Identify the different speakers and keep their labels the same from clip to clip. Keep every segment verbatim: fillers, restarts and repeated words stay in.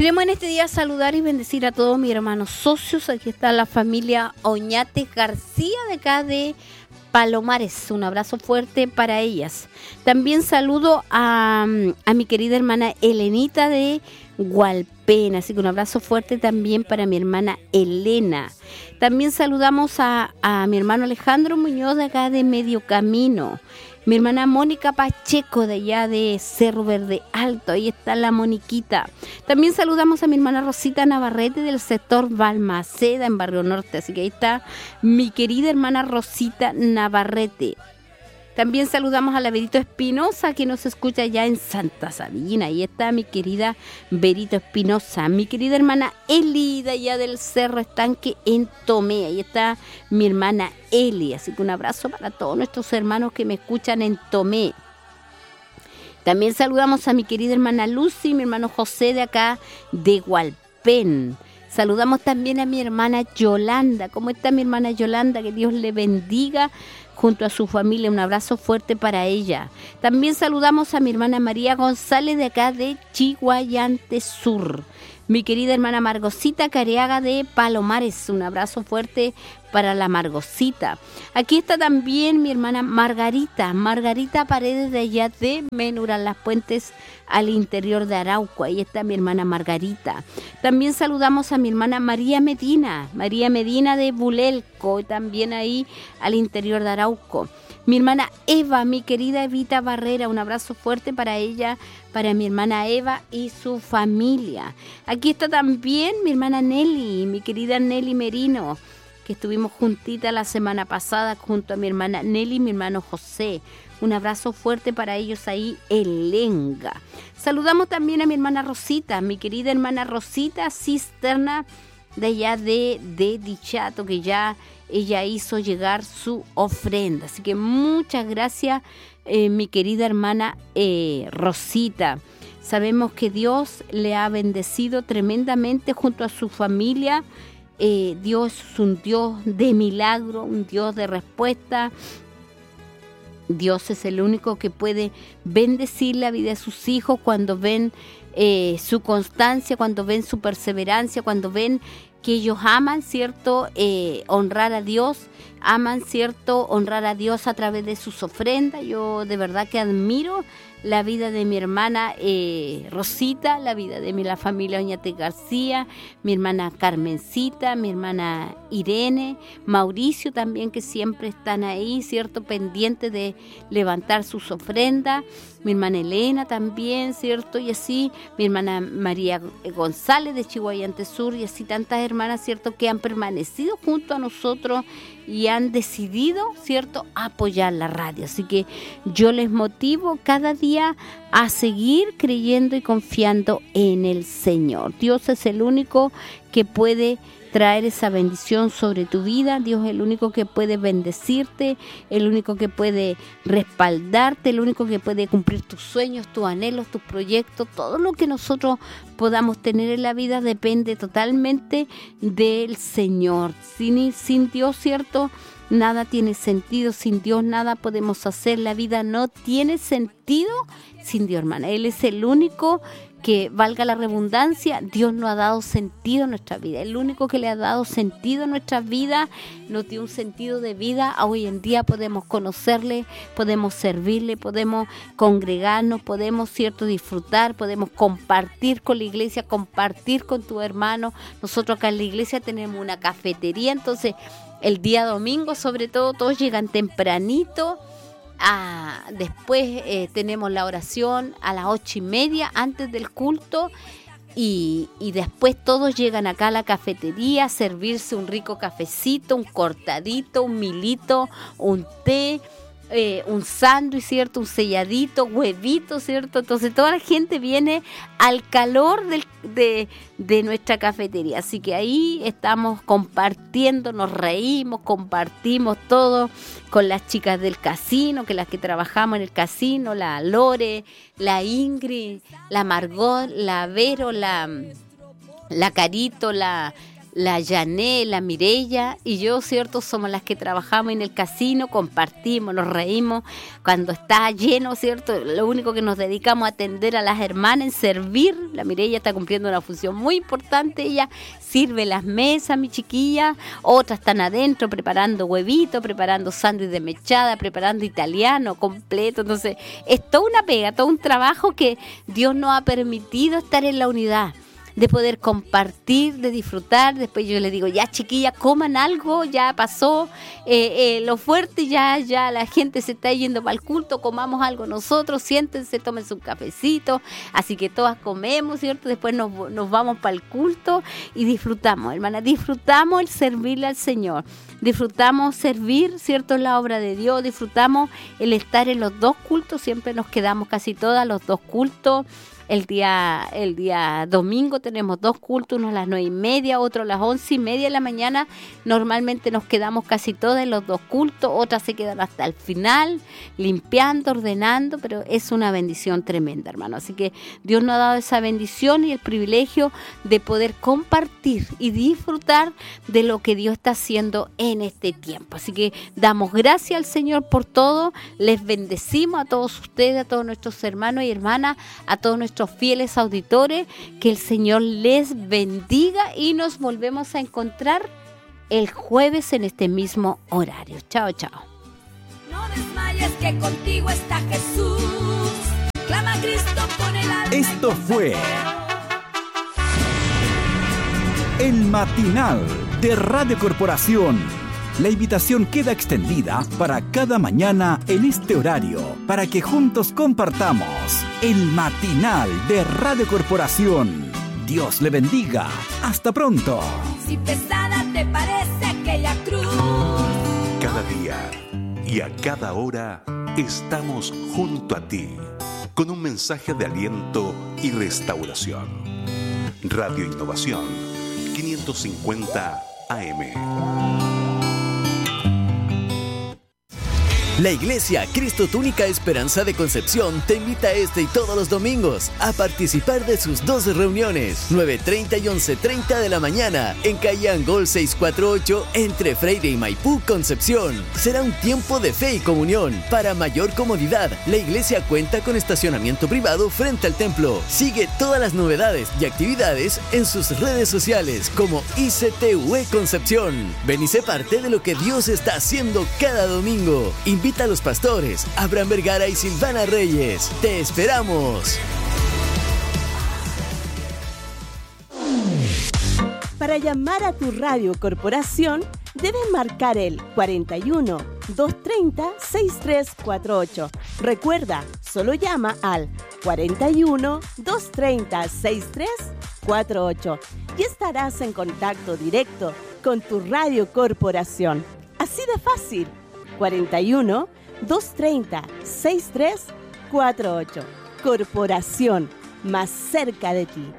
Speaker 1: Queremos en este día saludar y bendecir a todos mis hermanos socios. Aquí está la familia Oñate García de acá de Palomares. Un abrazo fuerte para ellas. También saludo a, a mi querida hermana Elenita de Hualpén. Así que un abrazo fuerte también para mi hermana Elena. También saludamos a, a mi hermano Alejandro Muñoz de acá de Medio Camino. Mi hermana Mónica Pacheco de allá de Cerro Verde Alto, ahí está la Moniquita. También saludamos a mi hermana Rosita Navarrete del sector Balmaceda en Barrio Norte, así que ahí está mi querida hermana Rosita Navarrete. También saludamos a la Berito Espinosa que nos escucha ya en Santa Sabina. Ahí está mi querida Berito Espinosa. Mi querida hermana Eli de allá del Cerro Estanque en Tomé. Ahí está mi hermana Eli. Así que un abrazo para todos nuestros hermanos que me escuchan en Tomé. También saludamos a mi querida hermana Lucy y mi hermano José de acá de Hualpén. Saludamos también a mi hermana Yolanda. ¿Cómo está mi hermana Yolanda? Que Dios le bendiga junto a su familia. Un abrazo fuerte para ella. También saludamos a mi hermana María González de acá de Chihuayante Sur. Mi querida hermana Margosita Careaga de Palomares. Un abrazo fuerte para la Margosita. Aquí está también mi hermana Margarita. Margarita Paredes de allá de Menuran Las Puentes al interior de Arauco. Ahí está mi hermana Margarita. También saludamos a mi hermana María Medina. María Medina de Bulelco. También ahí al interior de Arauco. Mi hermana Eva, mi querida Evita Barrera, un abrazo fuerte para ella, para mi hermana Eva y su familia. Aquí está también mi hermana Nelly, mi querida Nelly Merino, que estuvimos juntitas la semana pasada junto a mi hermana Nelly y mi hermano José. Un abrazo fuerte para ellos ahí en Lenga. Saludamos también a mi hermana Rosita, mi querida hermana Rosita Cisterna, de allá de, de Dichato, que ya ella hizo llegar su ofrenda. Así que muchas gracias, eh, mi querida hermana eh, Rosita. Sabemos que Dios le ha bendecido tremendamente junto a su familia. Eh, Dios es un Dios de milagro, un Dios de respuesta. Dios es el único que puede bendecir la vida de sus hijos cuando ven eh, su constancia, cuando ven su perseverancia, cuando ven que ellos aman, ¿cierto? Eh, honrar a Dios, aman, ¿cierto? Honrar a Dios a través de sus ofrendas. Yo de verdad que admiro la vida de mi hermana eh, Rosita, la vida de mi, la familia Oñate García, mi hermana Carmencita, mi hermana Irene, Mauricio también, que siempre están ahí, ¿cierto? Pendientes de levantar sus ofrendas, mi hermana Elena también, ¿cierto? Y así, mi hermana María González de Chihuayante Sur, y así tantas hermanas, ¿cierto? Que han permanecido junto a nosotros y han decidido, ¿cierto?, apoyar la radio. Así que yo les motivo cada día a seguir creyendo y confiando en el Señor. Dios es el único que puede traer esa bendición sobre tu vida. Dios es el único que puede bendecirte, el único que puede respaldarte, el único que puede cumplir tus sueños, tus anhelos, tus proyectos. Todo lo que nosotros podamos tener en la vida depende totalmente del Señor. Sin, sin Dios, ¿cierto?, nada tiene sentido. Sin Dios nada podemos hacer. La vida no tiene sentido sin Dios, hermana. Él es el único que, valga la redundancia, Dios nos ha dado sentido a nuestra vida. El único que le ha dado sentido a nuestra vida, nos dio un sentido de vida. Hoy en día podemos conocerle, podemos servirle, podemos congregarnos, podemos, cierto, disfrutar, podemos compartir con la iglesia, compartir con tu hermano. Nosotros acá en la iglesia tenemos una cafetería, entonces el día domingo, sobre todo, todos llegan tempranito. Ah, después eh, tenemos la oración a las ocho y media antes del culto y, y después todos llegan acá a la cafetería a servirse un rico cafecito, un cortadito, un milito, un té, eh, un sándwich, ¿cierto? Un selladito, huevito, ¿cierto? Entonces toda la gente viene al calor del, de, de nuestra cafetería. Así que ahí estamos compartiendo, nos reímos, compartimos todo con las chicas del casino, que las que trabajamos en el casino, la Lore, la Ingrid, la Margot, la Vero, la, la Carito, la... la Yané, la Mireya y yo, ¿cierto? Somos las que trabajamos en el casino, compartimos, nos reímos cuando está lleno, ¿cierto? Lo único que nos dedicamos a atender a las hermanas, en servir. La Mireya está cumpliendo una función muy importante, ella sirve las mesas, mi chiquilla, otras están adentro preparando huevitos, preparando sándwich de mechada, preparando italiano completo. Entonces, es toda una pega, todo un trabajo que Dios nos ha permitido estar en la unidad, de poder compartir, de disfrutar. Después yo les digo, ya chiquillas, coman algo, ya pasó eh, eh, lo fuerte, ya ya la gente se está yendo para el culto, comamos algo nosotros, siéntense, tómense un cafecito, así que todas comemos, ¿cierto? Después nos, nos vamos para el culto y disfrutamos, hermana, disfrutamos el servirle al Señor, disfrutamos servir, ¿cierto?, en la obra de Dios, disfrutamos el estar en los dos cultos, siempre nos quedamos casi todas los dos cultos. El día, el día domingo tenemos dos cultos, uno a las nueve y media, otro a las once y media de la mañana. Normalmente nos quedamos casi todas en los dos cultos, otras se quedan hasta el final, limpiando, ordenando, pero es una bendición tremenda, hermano. Así que Dios nos ha dado esa bendición y el privilegio de poder compartir y disfrutar de lo que Dios está haciendo en este tiempo. Así que damos gracias al Señor por todo, les bendecimos a todos ustedes, a todos nuestros hermanos y hermanas, a todos nuestros fieles auditores, que el Señor les bendiga y nos volvemos a encontrar el jueves en este mismo horario. Chao, chao.
Speaker 2: No desmayes, que contigo está Jesús. Clama a Cristo con el alma.
Speaker 3: Esto fue el matinal de Radio Corporación. La invitación queda extendida para cada mañana en este horario, para que juntos compartamos el matinal de Radio Corporación. Dios le bendiga. Hasta pronto.
Speaker 2: Si pesada te parece aquella cruz.
Speaker 4: Cada día y a cada hora estamos junto a ti, con un mensaje de aliento y restauración. Radio Innovación quinientos cincuenta A M.
Speaker 5: La Iglesia Cristo Tu Única Esperanza de Concepción te invita este y todos los domingos a participar de sus dos reuniones, nueve treinta y once treinta de la mañana, en calle Angol seiscientos cuarenta y ocho, entre Freire y Maipú, Concepción. Será un tiempo de fe y comunión. Para mayor comodidad, la iglesia cuenta con estacionamiento privado frente al templo. Sigue todas las novedades y actividades en sus redes sociales como I C T U E Concepción. Ven y sé parte de lo que Dios está haciendo cada domingo. Invita a los pastores Abraham Vergara y Silvana Reyes. ¡Te esperamos!
Speaker 6: Para llamar a tu radio corporación, debes marcar el cuarenta y uno, doscientos treinta, sesenta y tres cuarenta y ocho. Recuerda, solo llama al cuarenta y uno, doscientos treinta, sesenta y tres cuarenta y ocho y estarás en contacto directo con tu radio corporación. Así de fácil. cuarenta y uno, doscientos treinta, sesenta y tres cuarenta y ocho. Corporación, más cerca de ti.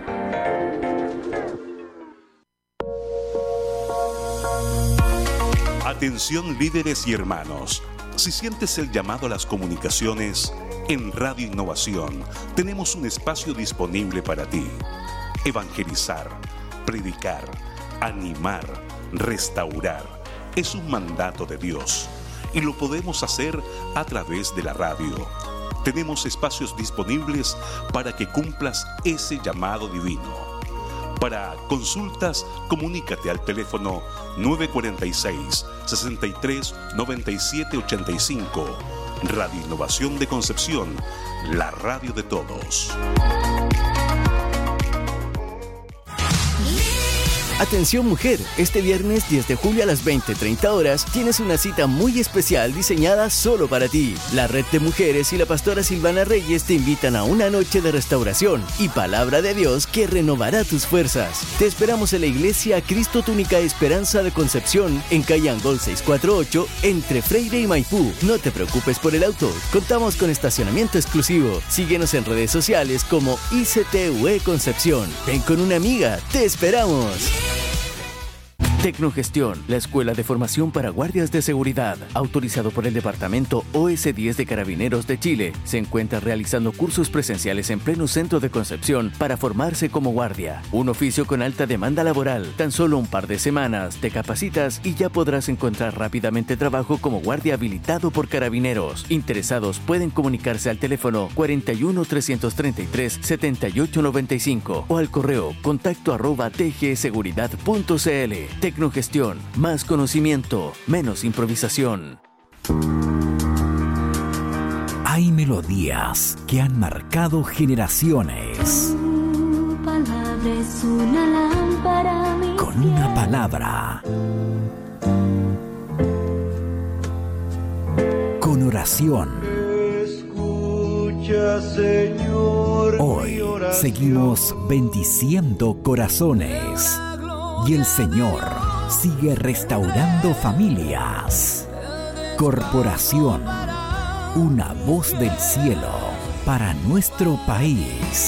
Speaker 4: Atención, líderes y hermanos. Si sientes el llamado a las comunicaciones, en Radio Innovación tenemos un espacio disponible para ti. Evangelizar, predicar, animar, restaurar. Es un mandato de Dios y lo podemos hacer a través de la radio. Tenemos espacios disponibles para que cumplas ese llamado divino. Para consultas, comunícate al teléfono nueve cuarenta y seis, sesenta y tres, noventa y siete ochenta y cinco. Radio Innovación de Concepción, la radio de todos.
Speaker 5: Atención mujer, este viernes diez de julio a las veinte treinta horas tienes una cita muy especial diseñada solo para ti. La Red de Mujeres y la pastora Silvana Reyes te invitan a una noche de restauración y palabra de Dios que renovará tus fuerzas. Te esperamos en la Iglesia Cristo Tu Única Esperanza de Concepción, en calle Angol seiscientos cuarenta y ocho, entre Freire y Maipú. No te preocupes por el auto, contamos con estacionamiento exclusivo. Síguenos en redes sociales como I C T U E Concepción. Ven con una amiga, te esperamos. Tecnogestión, la escuela de formación para guardias de seguridad, autorizado por el Departamento O S diez de Carabineros de Chile, se encuentra realizando cursos presenciales en pleno centro de Concepción para formarse como guardia. Un oficio con alta demanda laboral. Tan solo un par de semanas te capacitas y ya podrás encontrar rápidamente trabajo como guardia habilitado por Carabineros. Interesados pueden comunicarse al teléfono cuarenta y uno, trescientos treinta y tres, setenta y ocho noventa y cinco o al correo contacto arroba t g seguridad punto c l. Tecnogestión, más conocimiento, menos improvisación.
Speaker 3: Hay melodías que han marcado generaciones.
Speaker 2: Tu palabra es una lámpara a mis
Speaker 3: Con una palabra. Con oración.
Speaker 7: Escucha, Señor,
Speaker 3: Hoy seguimos bendiciendo corazones. Y el Señor sigue restaurando familias. Corporación, una voz del cielo para nuestro país.